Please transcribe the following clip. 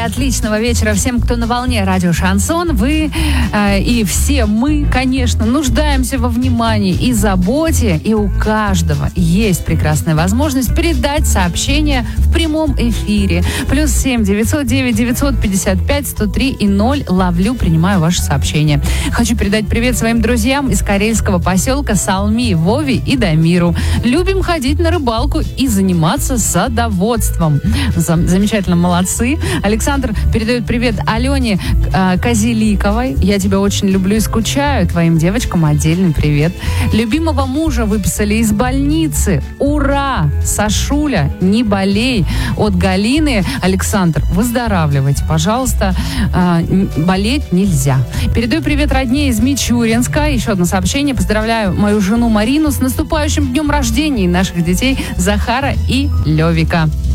отличного вечера всем, кто на волне радио Шансон. Вы и все мы, конечно, нуждаемся во внимании и заботе. И у каждого есть прекрасная возможность передать сообщение в прямом эфире. +7 909 955 103 и 0. Ловлю, принимаю ваши сообщения. Хочу передать привет своим друзьям из карельского поселка Салми, Вове и Дамиру. Любим ходить на рыбалку и заниматься садоводством. Замечательно, молодцы. Александр передает привет Алене Козеликовой. Я тебя очень люблю и скучаю. Твоим девочкам отдельный привет. Любимого мужа выписали из больницы. Ура! Сашуля, не болей. От Галины. Александр, выздоравливайте, пожалуйста. Болеть нельзя. Передаю привет родне из Мичуринска. Еще одно сообщение. Поздравляю мою жену Марину с наступающим днем рождения и наших детей Захара и Левика.